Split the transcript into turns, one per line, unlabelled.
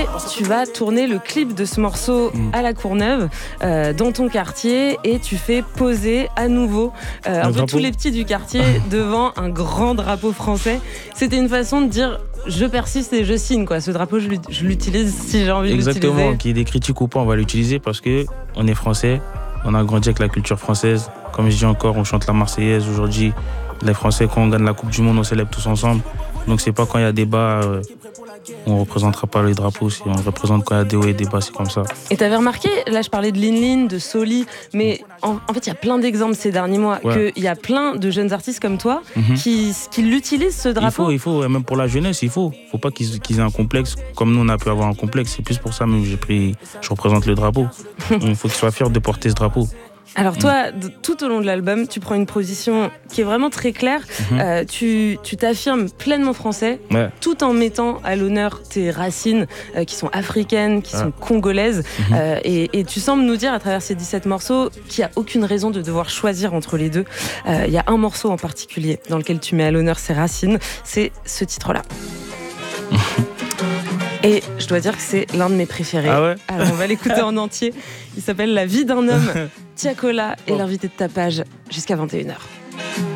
tu vas tourner le clip de ce morceau à La Courneuve, dans ton quartier, et tu fais poser à nouveau un peu tous les petits du quartier devant un grand drapeau français. C'était une façon de dire je persiste et je signe, quoi. Ce drapeau, je l'utilise si j'ai envie de l'utiliser.
Exactement, qu'il y ait des critiques ou pas, on va l'utiliser parce qu'on est français, on a grandi avec la culture française. Comme je dis encore, on chante la Marseillaise. Aujourd'hui, les Français, quand on gagne la Coupe du Monde, on célèbre tous ensemble. Donc c'est pas quand il y a débat, on ne représentera pas les drapeaux, on représente quand il y a des hauts et des bas, c'est comme ça.
Et t'avais remarqué, là je parlais de Lin Lin, de Soli, mais en fait il y a plein d'exemples ces derniers mois, qu'il y a plein de jeunes artistes comme toi qui l'utilisent, ce drapeau.
Il faut, même pour la jeunesse, il faut pas qu'ils aient un complexe, comme nous on a pu avoir un complexe. C'est plus pour ça même je représente le drapeau. Il faut qu'ils soient fiers de porter ce drapeau.
Alors toi, tout au long de l'album, tu prends une position qui est vraiment très claire. Tu t'affirmes pleinement français, tout en mettant à l'honneur tes racines qui sont africaines, qui sont congolaises. Et tu sembles nous dire à travers ces 17 morceaux qu'il n'y a aucune raison de devoir choisir entre les deux. Il y a un morceau en particulier dans lequel tu mets à l'honneur ces racines, c'est ce titre-là. Et je dois dire que c'est l'un de mes préférés.
Ah ouais.
Alors on va l'écouter en entier. Il s'appelle La vie d'un homme. Tiakola est l'invité de ta page jusqu'à 21h.